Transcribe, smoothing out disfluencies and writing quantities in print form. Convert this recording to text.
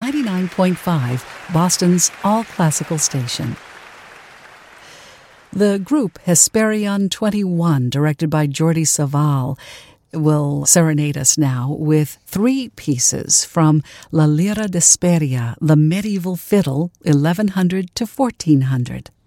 99.5, Boston's all-classical station. The group Hesperion 21, directed by Jordi Savall, will serenade us now with 3 pieces from La Lira d'Hesperia, the medieval fiddle, 1100 to 1400.